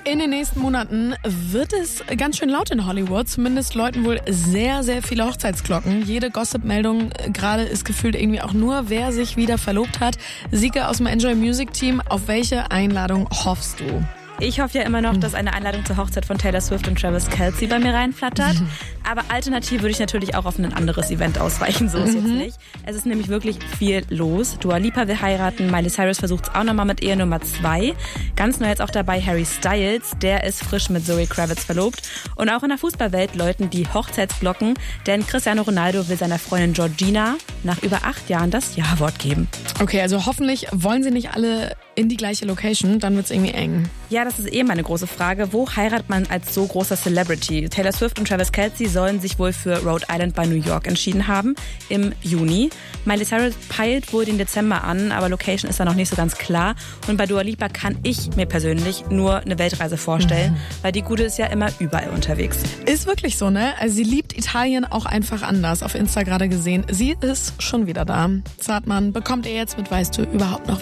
In den nächsten Monaten wird es ganz schön laut in Hollywood. Zumindest läuten wohl sehr, sehr viele Hochzeitsglocken. Jede Gossip-Meldung gerade ist gefühlt irgendwie auch nur, wer sich wieder verlobt hat. Sieke aus dem Enjoy Music Team, auf welche Einladung hoffst du? Ich hoffe ja immer noch, dass eine Einladung zur Hochzeit von Taylor Swift und Travis Kelce bei mir reinflattert. Aber alternativ würde ich natürlich auch auf ein anderes Event ausweichen, so ist jetzt nicht. Es ist nämlich wirklich viel los. Dua Lipa will heiraten, Miley Cyrus versucht es auch nochmal mit Ehe Nummer 2. Ganz neu jetzt auch dabei Harry Styles, der ist frisch mit Zoe Kravitz verlobt. Und auch in der Fußballwelt läuten die Hochzeitsglocken, denn Cristiano Ronaldo will seiner Freundin Georgina nach über 8 Jahren das Ja-Wort geben. Okay, also hoffentlich wollen sie nicht alle in die gleiche Location, dann wird es irgendwie eng. Ja, das ist meine große Frage. Wo heiratet man als so großer Celebrity? Taylor Swift und Travis Kelce sollen sich wohl für Rhode Island bei New York entschieden haben im Juni. Miley Cyrus peilt wohl den Dezember an, aber Location ist da noch nicht so ganz klar. Und bei Dua Lipa kann ich mir persönlich nur eine Weltreise vorstellen, weil die Gute ist ja immer überall unterwegs. Ist wirklich so, ne? Also sie liebt Italien auch einfach anders. Auf Insta gerade gesehen. Sie ist schon wieder da. Zartmann, bekommt ihr jetzt mit Weißt du überhaupt noch